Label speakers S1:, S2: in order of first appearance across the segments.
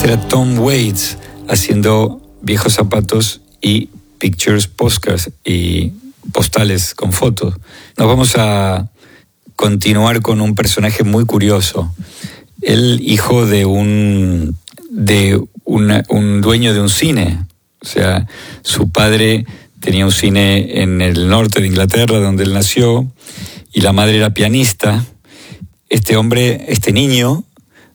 S1: Este era Tom Waits haciendo Viejos Zapatos y Pictures Postcards y postales con fotos. Nos vamos a continuar con un personaje muy curioso. El hijo de un dueño de un cine. O sea, su padre tenía un cine en el norte de Inglaterra, donde él nació, y la madre era pianista. Este niño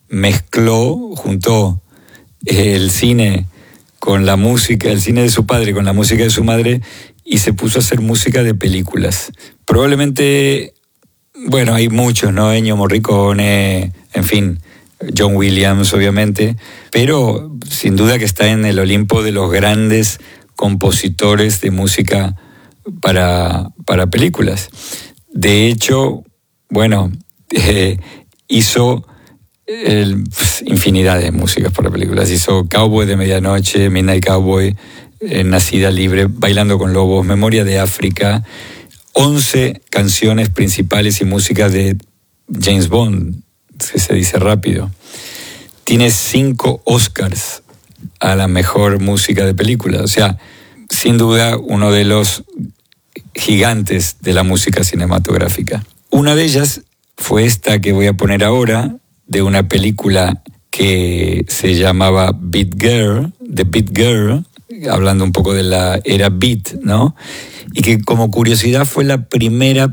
S1: juntó el cine con la música, el cine de su padre con la música de su madre, y se puso a hacer música de películas. Probablemente, bueno, hay muchos, ¿no? Ennio Morricone, en fin, John Williams, obviamente, pero sin duda que está en el Olimpo de los grandes compositores de música para películas. De hecho, bueno, hizo infinidad de músicas para películas. Hizo Cowboy de Medianoche, Midnight Cowboy, Nacida Libre, Bailando con Lobos, Memoria de África, 11 canciones principales y música de James Bond, que se dice rápido. Tiene 5 Oscars a la mejor música de película. O sea, sin duda, uno de los gigantes de la música cinematográfica. Una de ellas fue esta que voy a poner ahora, de una película que se llamaba Beat Girl, The Beat Girl, hablando un poco de la era Beat, ¿no? Y que como curiosidad fue la primera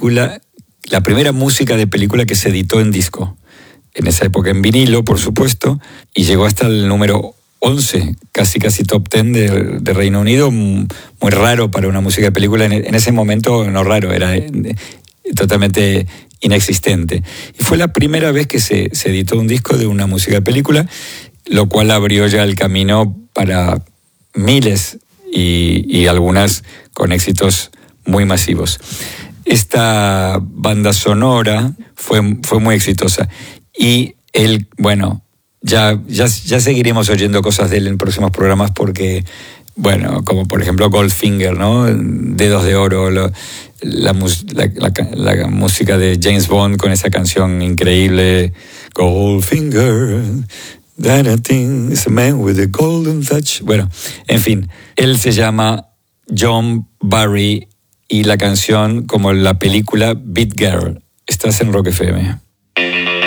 S1: música de película que se editó en disco. En esa época en vinilo, por supuesto, y llegó hasta el número 11, casi top 10 de Reino Unido, muy raro para una música de película. En ese momento, no raro, era totalmente inexistente. Y fue la primera vez que se editó un disco de una música de película, lo cual abrió ya el camino para miles y algunas con éxitos muy masivos. Esta banda sonora fue muy exitosa. Y él, bueno, ya seguiremos oyendo cosas de él en próximos programas porque, bueno, como por ejemplo Goldfinger, ¿no? Dedos de Oro, la música de James Bond con esa canción increíble, Goldfinger, that I think is a man with a golden touch. Bueno, en fin, él se llama John Barry y la canción, como la película, Beat Girl. Estás en Rock FM.